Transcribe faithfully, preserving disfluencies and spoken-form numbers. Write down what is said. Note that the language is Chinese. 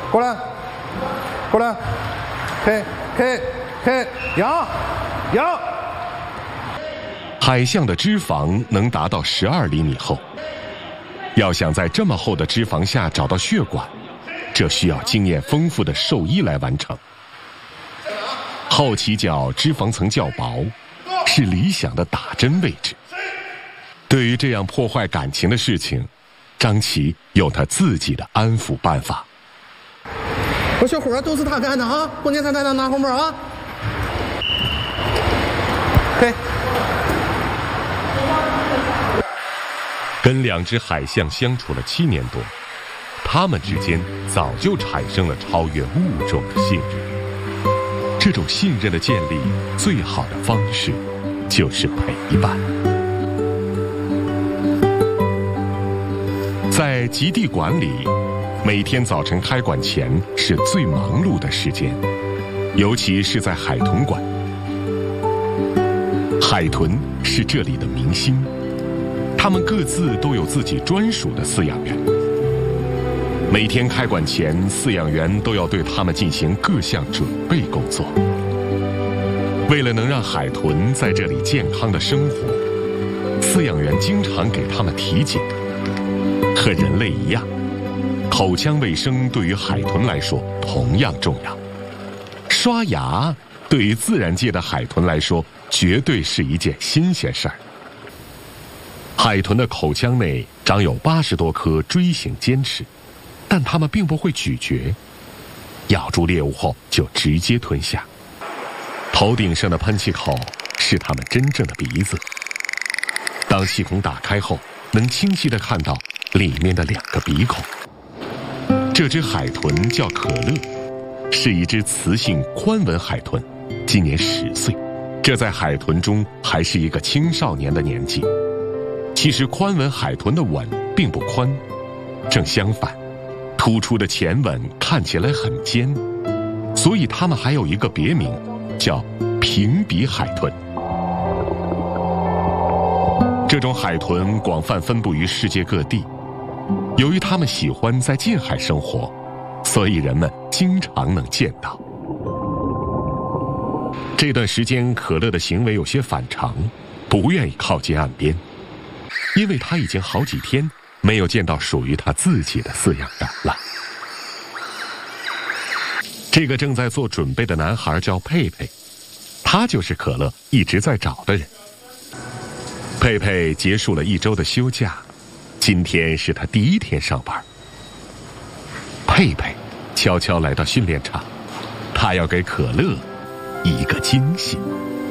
过来，过来，开开开，扬扬。 海象的脂肪能达到十二厘米厚，要想在这么厚的脂肪下找到血管，这需要经验丰富的兽医来完成。后鳍角脂肪层较薄，是理想的打针位置。对于这样破坏感情的事情，张琪有他自己的安抚办法。 我小伙儿都是他干的啊！过年咱咱拿红包啊！嘿。 跟两只海象相处了七年多，他们之间早就产生了超越物种的信任。这种信任的建立，最好的方式就是陪伴。在极地馆里，每天早晨开馆前是最忙碌的时间，尤其是在海豚馆。海豚是这里的明星，他们各自都有自己专属的饲养员。每天开馆前，饲养员都要对他们进行各项准备工作。为了能让海豚在这里健康的生活，饲养员经常给他们体检。和人类一样，口腔卫生对于海豚来说同样重要。刷牙对于自然界的海豚来说，绝对是一件新鲜事儿。海豚的口腔内长有八十多颗锥形尖齿，但它们并不会咀嚼，咬住猎物后就直接吞下。头顶上的喷气口是它们真正的鼻子，当气孔打开后，能清晰地看到里面的两个鼻孔。这只海豚叫可乐，是一只雌性宽吻海豚，今年十岁。这在海豚中还是一个青少年的年纪。其实宽吻海豚的吻并不宽，正相反，突出的前吻看起来很尖，所以它们还有一个别名，叫平鼻海豚。这种海豚广泛分布于世界各地，由于它们喜欢在近海生活，所以人们经常能见到。这段时间，可乐的行为有些反常，不愿意靠近岸边，因为他已经好几天没有见到属于他自己的饲养员了。这个正在做准备的男孩叫佩佩，他就是可乐一直在找的人。佩佩结束了一周的休假，今天是他第一天上班。佩佩悄悄来到训练场，他要给可乐一个惊喜。